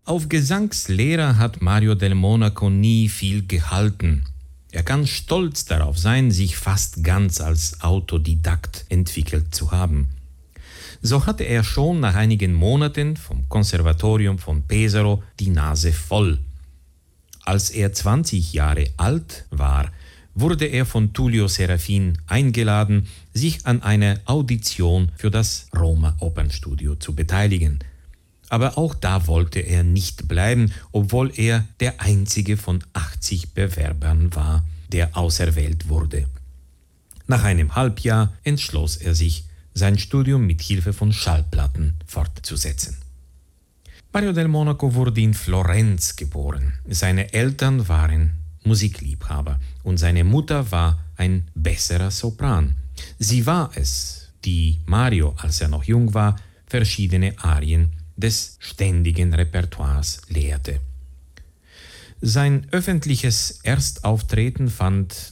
Auf Gesangslehrer hat Mario del Monaco nie viel gehalten. Er kann stolz darauf sein, sich fast ganz als Autodidakt entwickelt zu haben. So hatte er schon nach einigen Monaten vom Konservatorium von Pesaro die Nase voll. Als er 20 Jahre alt war, wurde er von Tullio Serafin eingeladen, sich an einer Audition für das Roma Opernstudio zu beteiligen. Aber auch da wollte er nicht bleiben, obwohl er der einzige von 80 Bewerbern war, der auserwählt wurde. Nach einem Halbjahr entschloss er sich, sein Studium mit Hilfe von Schallplatten fortzusetzen. Mario del Monaco wurde in Florenz geboren. Seine Eltern waren Musikliebhaber und seine Mutter war ein besserer Sopran. Sie war es, die Mario, als er noch jung war, verschiedene Arien des ständigen Repertoires lehrte. Sein öffentliches Erstauftreten fand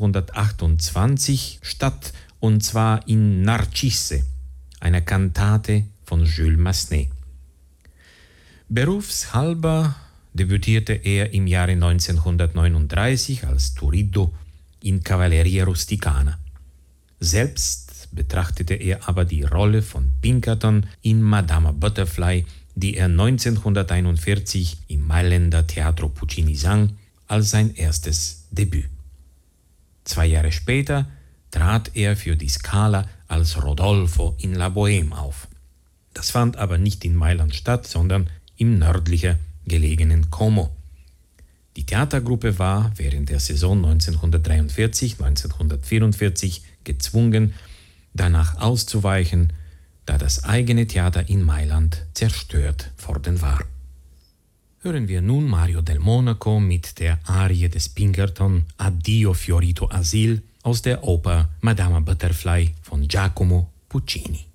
1928 statt, und zwar in Narcisse, einer Kantate von Jules Massenet. Berufshalber debütierte er im Jahre 1939 als Turiddu in Cavalleria Rusticana. Selbst betrachtete er aber die Rolle von Pinkerton in Madama Butterfly, die er 1941 im Mailänder Teatro Puccini sang, als sein erstes Debüt. 2 Jahre später trat er für die Scala als Rodolfo in La Bohème auf. Das fand aber nicht in Mailand statt, sondern im nördlicher gelegenen Como. Die Theatergruppe war während der Saison 1943-1944 gezwungen, danach auszuweichen, da das eigene Theater in Mailand zerstört worden war. Hören wir nun Mario del Monaco mit der Arie des Pinkerton Addio Fiorito Asil aus der Oper Madama Butterfly von Giacomo Puccini.